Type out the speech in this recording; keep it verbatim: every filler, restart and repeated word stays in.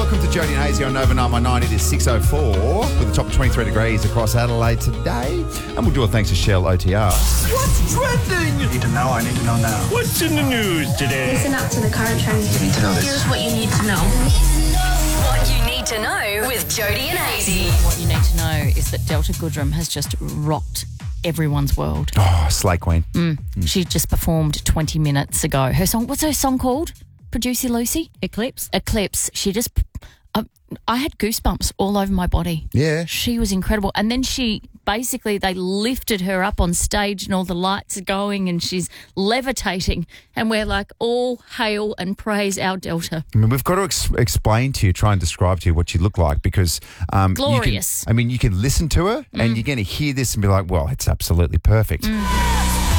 welcome to Jody and Hazy on Nova nine one nine. It is six oh four with the top twenty-three degrees across Adelaide today. And we'll do a thanks to Shell O T R. What's trending? I need to know, I need to know now. What's in the news today? Listen up to the current trends. You need to know this. Here's what you need to know. What you need to know with Jody and Hazy. What you need to know is that Delta Goodrem has just rocked everyone's world. Oh, Slay Queen. Mm. Mm. She just performed twenty minutes ago. Her song, what's her song called? Producer Lucy? Eclipse. Eclipse. She just, uh, I had goosebumps all over my body. Yeah. She was incredible. And then she, basically, they lifted her up on stage and all the lights are going and she's levitating. And we're like, all hail and praise our Delta. I mean, we've got to ex- explain to you, try and describe to you what you look like because... Um, Glorious. You can, I mean, you can listen to her Mm. and you're going to hear this and be like, well, it's absolutely perfect. Mm.